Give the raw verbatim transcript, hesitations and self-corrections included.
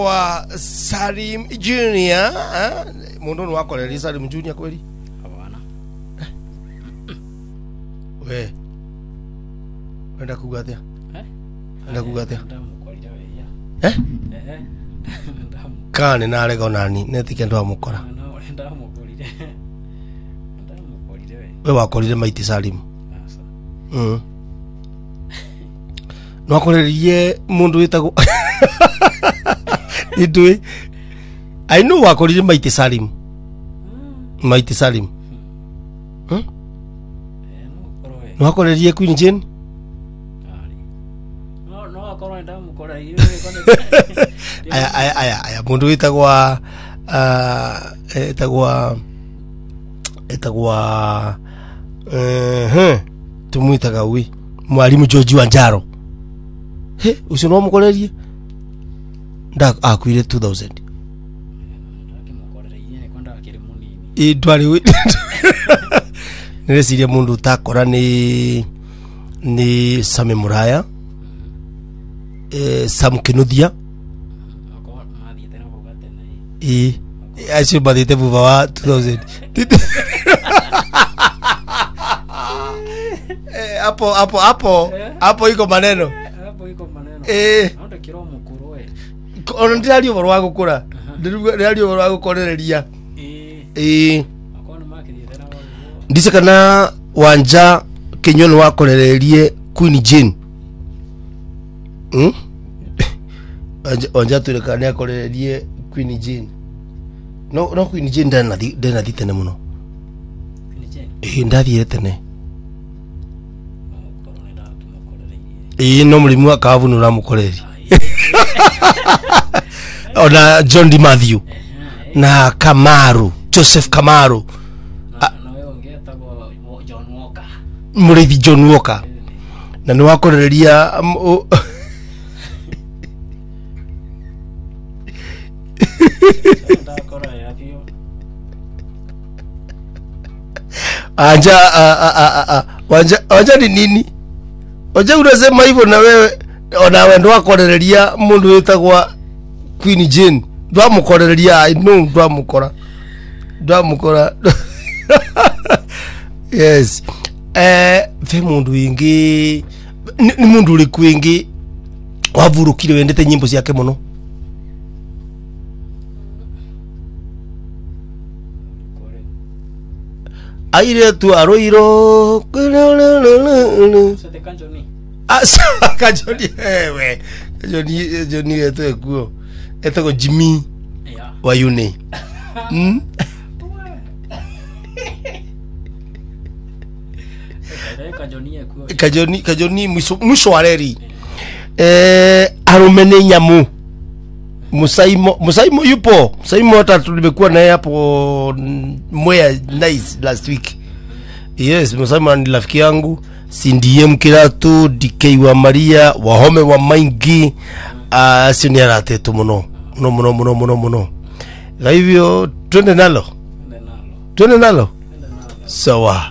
wa Salim Junior, eh? Mundu wako le Salim Junior kweli? Hapana. We. Wenda kugatia? Eh? Wenda kugatia? Ndamukorire weya. Eh? Eh. Ndamu. Kane na arega nani netike ndo amukora. No, ndamukorire. Ndamukorire we. We wakorire maiti Salim. Asa. Mm. No akoreriye mundu witago. Idui. I know wakorire maiti Salim. Maiti Salim. Hmm? Eh, no koroe. No akoreriye Queen Jane. No no akoro ndamukora iyo aya aya aya aya mundu witagwa uh etagwa etagwa eh tumuitaga wi mwalimu George Wanjaro. He ucio no mukorerie nda akwire two thousand ndakimukorera ine kwenda akiri munini i ndwari wi niresiria mundu takora ni ni Same Muraya, eh Sam Kinuthia akoro mathi tena bugate na i acio bathite buba wa two thousand eh hapo hapo hapo hapo iko maneno hapo iko maneno eh ndo kiro mukuru we ono ndiario boro wa gukura ndiario boro wa gukorereria eh eh akoro makiri tena babo ndise kana Wanja Kinyono wakorererie Queen Jane. Hmm? Wanja turekane akorererie Queen Jane. No no Queen Jane ndana ndana ditene muno. Queen Jane Eh ndathire tene. akoro nda tumukorera Eh no mulimu akavunura mukoreri. Ona John Di Matthew na Kamaru, Joseph Kamaru. na wewe ongeta kwa John Walker. Murithi John Walker. Na ni wakorereria Ndakora yakio Anja a a a wanja wanja ni nini? Wanja unasema hivyo na wewe ona wewe ndo wakorereria mundu witagwa Queen Jane. Ndo amukorereria I know ndo amukora. Ndo amukora. Yes. Eh ve mundu ingi ni mundu uri kwingi wavurukire wendete nyimbo ciake muno. Aire tu aroiro Sete kanjoni asa kanjoni ewe kanjoni joni eto ekuo eto ko Jimmy ya wa Uni. Mm? kanjoni ekuo Kajoni kajoni mwisho mwisho wareri eh arumene nyamu Musaimo Musaimo yupo Musaimo hata tulikuwa naye hapo Mwea nice last week. Yes, Musaimo ni rafiki yangu. Cindy M Kiratu, D K wa Maria, Wahome wa Maingi, ah uh, sio ni aratetu muno muno muno muno muno muno. Kwa hivyo twende nalo nalo twende nalo nalo sawa.